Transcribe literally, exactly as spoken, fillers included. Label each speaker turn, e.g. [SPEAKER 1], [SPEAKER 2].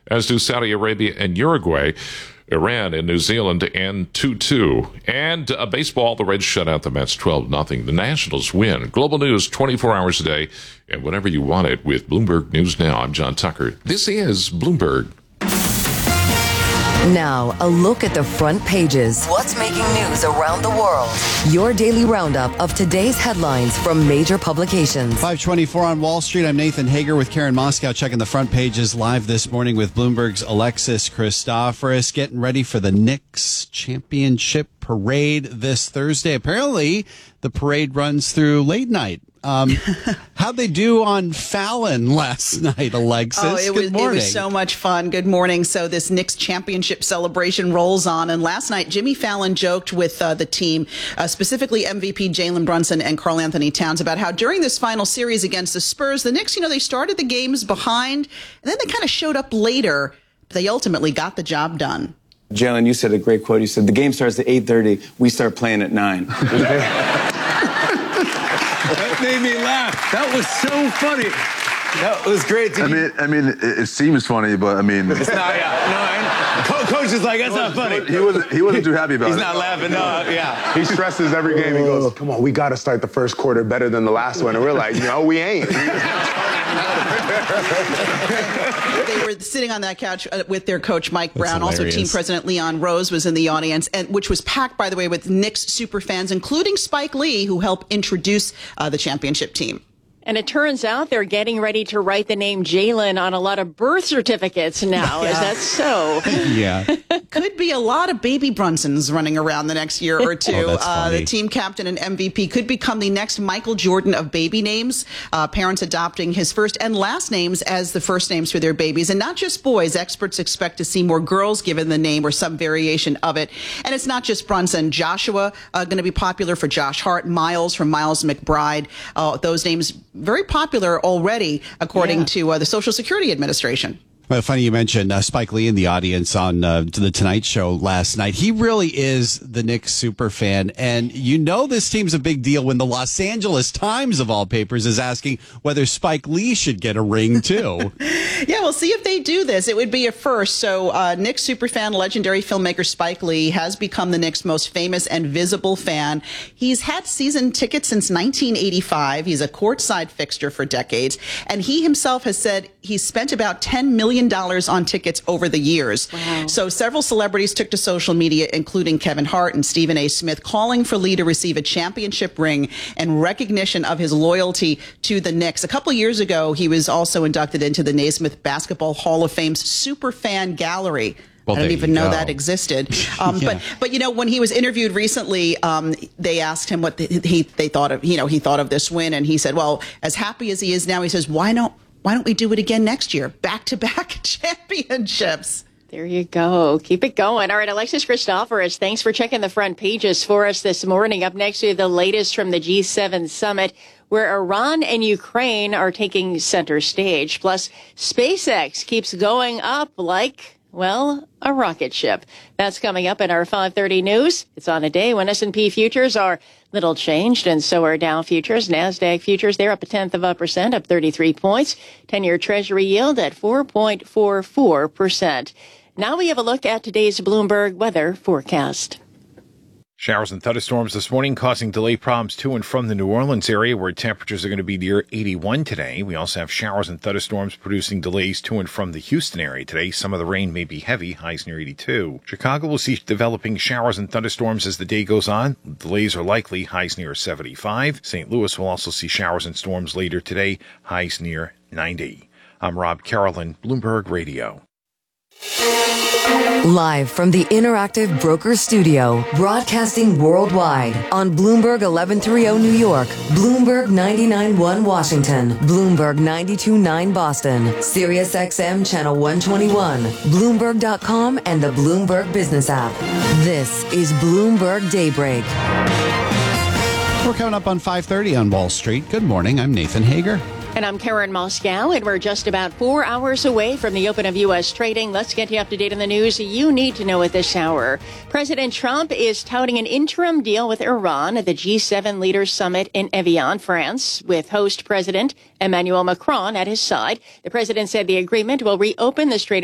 [SPEAKER 1] as do Saudi Arabia and Uruguay. Iran and New Zealand and two two. And uh, baseball, the Reds shut out the Mets twelve nothing. The Nationals win. Global news twenty-four hours a day and whenever you want it with Bloomberg News Now. I'm John Tucker. This is Bloomberg.
[SPEAKER 2] Now, a look at the front pages. What's making news around the world? Your daily roundup of today's headlines from major publications.
[SPEAKER 3] five twenty-four on Wall Street. I'm Nathan Hager with Karen Moscow checking the front pages live this morning with Bloomberg's Alexis Christoforous, getting ready for the Knicks championship parade this Thursday. Apparently, the parade runs through late night. Um, how'd they do on Fallon last night, Alexis?
[SPEAKER 4] Oh, it
[SPEAKER 3] Good
[SPEAKER 4] was,
[SPEAKER 3] morning.
[SPEAKER 4] It was so much fun. Good morning. So this Knicks championship celebration rolls on. And last night, Jimmy Fallon joked with uh, the team, uh, specifically M V P Jalen Brunson and Karl Anthony Towns, about how during this final series against the Spurs, the Knicks, you know, they started the games behind, and then they kind of showed up later. But they ultimately got the job done.
[SPEAKER 5] Jalen, you said a great quote. You said, the game starts at eight thirty. We start playing at nine.
[SPEAKER 6] That made me laugh. That was so funny.
[SPEAKER 5] That was great.
[SPEAKER 7] I mean, I mean, it, it seems funny, but I mean,
[SPEAKER 6] It's not, yeah. No, I, Co- coach is like, that's not funny.
[SPEAKER 7] he wasn't. He wasn't too happy about
[SPEAKER 6] He's
[SPEAKER 7] it.
[SPEAKER 6] not laughing. No, yeah.
[SPEAKER 8] He stresses every game. He goes, come on, we got to start the first quarter better than the last one. And we're like, no, we ain't.
[SPEAKER 4] They were sitting on that couch uh, with their coach, Mike Brown.
[SPEAKER 3] That's
[SPEAKER 4] also,
[SPEAKER 3] hilarious.
[SPEAKER 4] team president Leon Rose was in the audience, and which was packed, by the way, with Knicks super fans, including Spike Lee, who helped introduce uh, the championship team.
[SPEAKER 9] And it turns out they're getting ready to write the name Jalen on a lot of birth certificates now.
[SPEAKER 4] Yeah.
[SPEAKER 9] Is that so?
[SPEAKER 3] Yeah.
[SPEAKER 4] Could be a lot of baby Brunsons running around the next year or two.
[SPEAKER 3] Oh, that's
[SPEAKER 4] uh,
[SPEAKER 3] funny.
[SPEAKER 4] the team captain and M V P could become the next Michael Jordan of baby names. Uh, parents adopting his first and last names as the first names for their babies. And not just boys. Experts expect to see more girls given the name or some variation of it. And it's not just Brunson. Joshua uh, going to be popular for Josh Hart. Miles from Miles McBride. Uh, those names very popular already, according
[SPEAKER 9] Yeah.
[SPEAKER 4] to uh, the Social Security Administration.
[SPEAKER 3] Well, funny you mentioned uh, Spike Lee in the audience on uh, the Tonight Show last night. He really is the Knicks super fan, and you know this team's a big deal when the Los Angeles Times, of all papers, is asking whether Spike Lee should get a ring too.
[SPEAKER 4] Yeah, we'll see if they do this. It would be a first. So, uh, Knicks superfan, legendary filmmaker Spike Lee has become the Knicks' most famous and visible fan. He's had season tickets since nineteen eighty-five. He's a courtside fixture for decades. And he himself has said he's spent about ten million dollars on tickets over the years.
[SPEAKER 9] Wow.
[SPEAKER 4] So, several celebrities took to social media, including Kevin Hart and Stephen A. Smith, calling for Lee to receive a championship ring and recognition of his loyalty to the Knicks. A couple years ago, he was also inducted into the Naismith Basketball Hall of Fame's Superfan Gallery.
[SPEAKER 3] Well,
[SPEAKER 4] I don't
[SPEAKER 3] there
[SPEAKER 4] even
[SPEAKER 3] you
[SPEAKER 4] know
[SPEAKER 3] go.
[SPEAKER 4] that existed. Um,
[SPEAKER 3] Yeah.
[SPEAKER 4] But but you know, when he was interviewed recently, um, they asked him what the, he they thought of you know he thought of this win, and he said, "Well, as happy as he is now, he says, why not why don't we do it again next year? Back to back championships."
[SPEAKER 9] There you go. Keep it going. All right, Alexis Christoforous, thanks for checking the front pages for us this morning. Up next, we have the latest from the G seven summit, where Iran and Ukraine are taking center stage. Plus, SpaceX keeps going up like, well, a rocket ship. That's coming up in our five thirty news. It's on a day when S and P futures are little changed, and so are Dow futures. NASDAQ futures, they're up a tenth of a percent, up thirty-three points. ten-year Treasury yield at four point four four percent. Now we have a look at today's Bloomberg weather forecast.
[SPEAKER 10] Showers and thunderstorms this morning causing delay problems to and from the New Orleans area, where temperatures are going to be near eighty-one today. We also have showers and thunderstorms producing delays to and from the Houston area today. Some of the rain may be heavy, highs near eighty-two. Chicago will see developing showers and thunderstorms as the day goes on. Delays are likely, highs near seventy-five. Saint Louis will also see showers and storms later today, highs near ninety. I'm Rob Carolyn, Bloomberg Radio.
[SPEAKER 2] Live from the Interactive Broker Studio, broadcasting worldwide on Bloomberg eleven thirty New York, Bloomberg ninety-nine point one Washington, Bloomberg ninety-two point nine Boston, Sirius X M Channel one twenty-one, Bloomberg dot com, and the Bloomberg Business app. This is Bloomberg Daybreak.
[SPEAKER 3] We're coming up on five thirty on Wall Street. Good morning. I'm Nathan Hager.
[SPEAKER 9] And I'm Karen Moscow, and we're just about four hours away from the open of U S trading. Let's get you up to date on the news you need to know at this hour. President Trump is touting an interim deal with Iran at the G seven Leaders Summit in Evian, France, with host President Emmanuel Macron at his side. The president said the agreement will reopen the Strait